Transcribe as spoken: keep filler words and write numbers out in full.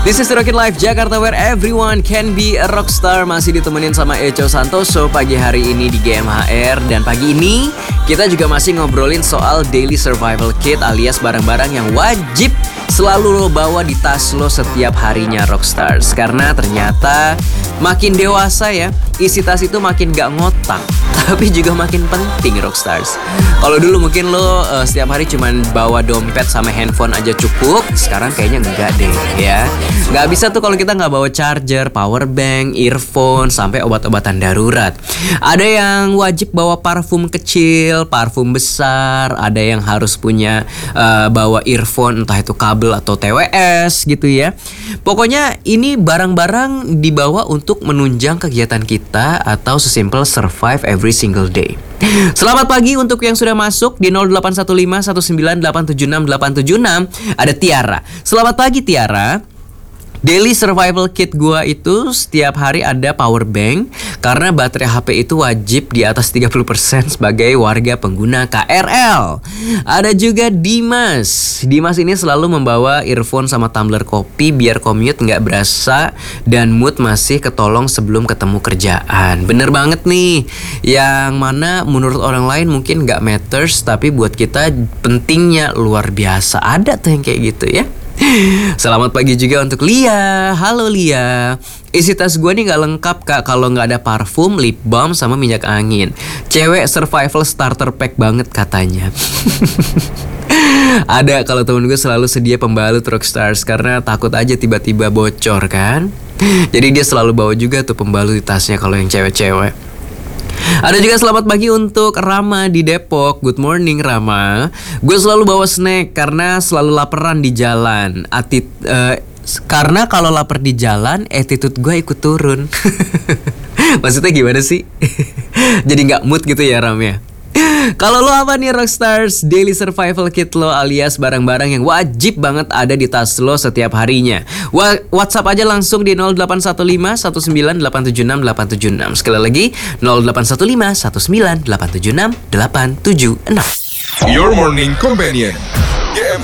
This is the Rocket Life Jakarta where everyone can be a rockstar. Masih ditemenin sama Echo Santoso pagi hari ini di G M H R. Dan pagi ini kita juga masih ngobrolin soal daily survival kit alias barang-barang yang wajib selalu lo bawa di tas lo setiap harinya rockstars. Karena ternyata makin dewasa ya, isi tas itu makin gak ngotak, tapi juga makin penting rockstars. Kalau dulu mungkin lo uh, setiap hari cuman bawa dompet sama handphone aja cukup, sekarang kayaknya enggak deh ya. Nggak bisa tuh kalau kita nggak bawa charger, power bank, earphone, sampai obat-obatan darurat. Ada yang wajib bawa parfum kecil, parfum besar. Ada yang harus punya uh, bawa earphone, entah itu kabel atau T W S gitu ya. Pokoknya ini barang-barang dibawa untuk menunjang kegiatan kita atau sesimpel survive every single day. Selamat pagi untuk yang sudah masuk di nol delapan satu lima satu sembilan delapan tujuh enam delapan tujuh enam. Ada Tiara. Selamat pagi Tiara. Daily survival kit gua itu setiap hari ada power bank karena baterai H P itu wajib di atas tiga puluh persen sebagai warga pengguna K R L. Ada juga Dimas. Dimas ini selalu membawa earphone sama tumbler kopi biar commute nggak berasa dan mood masih ketolong sebelum ketemu kerjaan. Bener banget nih. Yang mana menurut orang lain mungkin nggak matters tapi buat kita pentingnya luar biasa. Ada tuh yang kayak gitu ya. Selamat pagi juga untuk Lia. Halo Lia. Isi tas gue nih gak lengkap kak kalau gak ada parfum, lip balm, sama minyak angin. Cewek survival starter pack banget katanya. Ada kalau temen gue selalu sedia pembalut rockstars karena takut aja tiba-tiba bocor kan. Jadi dia selalu bawa juga tuh pembalut di tasnya kalau yang cewek-cewek. Ada juga selamat pagi untuk Rama di Depok. Good morning Rama. Gue selalu bawa snack karena selalu laparan di jalan. Atit, uh, karena kalau lapar di jalan, attitude gue ikut turun. Maksudnya gimana sih? Jadi gak mood gitu ya Ram ya. Kalau lo apa nih rockstars? Daily survival kit lo alias barang-barang yang wajib banget ada di tas lo setiap harinya. Wa- WhatsApp aja langsung di nol delapan satu lima satu sembilan delapan tujuh enam delapan tujuh enam. Sekali lagi nol delapan satu lima satu sembilan delapan tujuh enam delapan tujuh enam. Your morning companion.